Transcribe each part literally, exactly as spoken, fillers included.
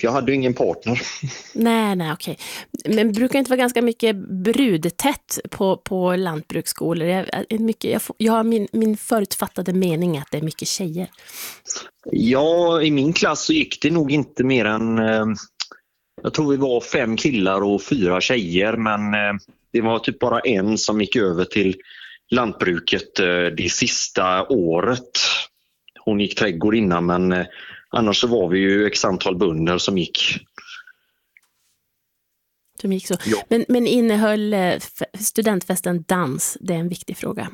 Jag hade ingen partner. Nej, nej, okej. Men brukar det inte vara ganska mycket brudtätt på, på lantbruksskolor? Jag, är mycket, jag, får- jag har min, min förutfattade mening att det är mycket tjejer. Ja, i min klass så gick det nog inte mer än... Eh, jag tror vi var fem killar och fyra tjejer, men eh, det var typ bara en som gick över till lantbruket eh, det sista året. Hon gick trädgård innan, men eh, annars så var vi ju x antal bönder som gick. Som gick så. Ja. Men, men innehöll eh, f- studentfesten dans? Det är en viktig fråga.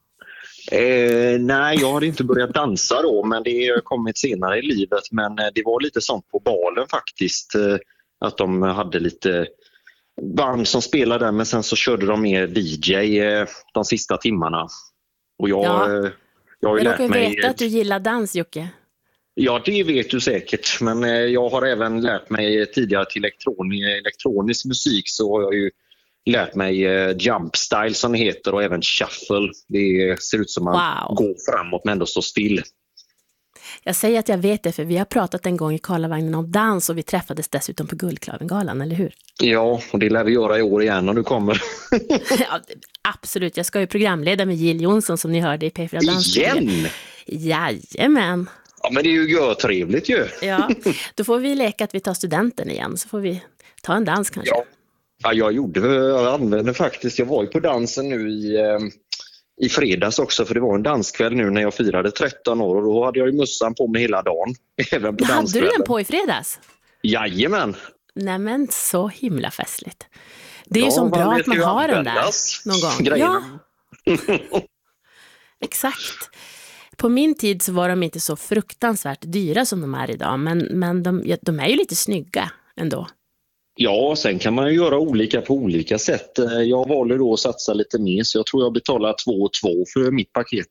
Eh, nej, jag hade inte börjat dansa då, men det har kommit senare i livet. Men eh, det var lite sånt på balen faktiskt. Eh, att de hade lite band som spelade där, men sen så körde de med D J eh, de sista timmarna. Och jag, Ja. eh, jag har ju Jag lärt råkar mig... veta att du gillar dans, Jocke. Ja, det vet du säkert. Men eh, jag har även lärt mig tidigare till elektron, elektronisk musik, så har jag ju lärt mig eh, jump style som det heter, och även shuffle. Det ser ut som man Wow. går framåt men ändå står still. Jag säger att jag vet det, för vi har pratat en gång i Karlavagnen om dans och vi träffades dessutom på Guldklavengalan, eller hur? Ja, och det lär vi göra i år igen när du kommer. Ja, absolut, jag ska ju programleda med Jill Johnson som ni hörde i P fyra Dans. Igen? Jajamän. Ja, men det är ju görtrevligt ju. Ja, då får vi leka att vi tar studenten igen, så får vi ta en dans kanske. Ja, ja jag gjorde, jag använde faktiskt, jag var ju på dansen nu i, eh, i fredags också, för det var en danskväll nu när jag firade tretton år, och då hade jag ju mussan på mig hela dagen. Även på Hade du danskvällen. den på i fredags? Jajamän. Nej, men så himla festligt. Det är Ja, ju så man bra vet att man ju har den där användas, någon gång. grejerna. Ja, exakt. På min tid så var de inte så fruktansvärt dyra som de är idag, men, men de, ja, de är ju lite snygga ändå. Ja, sen kan man ju göra olika på olika sätt. Jag valde då att satsa lite mer, så jag tror jag betalar två och två för mitt paket.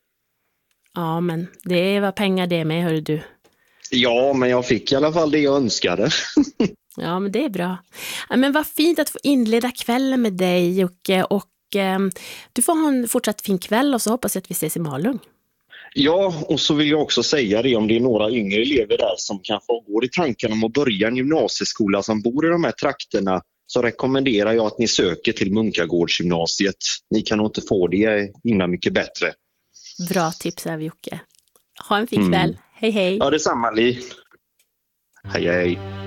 Ja, men det är vad pengar det är med, hör du. Ja, men jag fick i alla fall det jag önskade. Ja, men det är bra. Ja, men vad fint att få inleda kvällen med dig, Jocke, och eh, du får ha en fortsatt fin kväll, och så hoppas jag att vi ses i Malung. Ja, och så vill jag också säga det, om det är några yngre elever där som kanske går i tanken om att börja en gymnasieskola som bor i de här trakterna, så rekommenderar jag att ni söker till Munkagårdsgymnasiet. Ni kan nog inte få det innan mycket bättre. Bra tips här, Jocke. Ha en fin kväll. Mm. Hej, hej. Ja, detsamma, Li. Hej, hej.